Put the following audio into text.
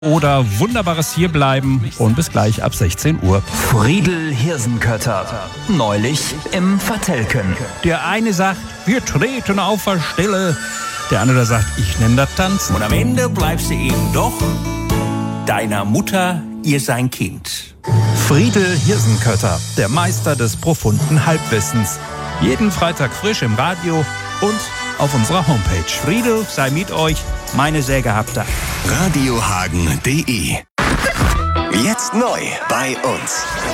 oder wunderbares Hierbleiben und bis gleich ab 16 Uhr. Friedel Hirsenkötter, neulich im Vertelken. Der eine sagt, wir treten auf der Stelle. Der andere sagt, ich nenne das Tanzen. Und am Ende bleibst du eben doch deiner Mutter ihr sein Kind. Friedel Hirsenkötter, der Meister des profunden Halbwissens. Jeden Freitag frisch im Radio und auf unserer Homepage. Friedel sei mit euch, meine sehr gehabte. Radiohagen.de. Jetzt neu bei uns.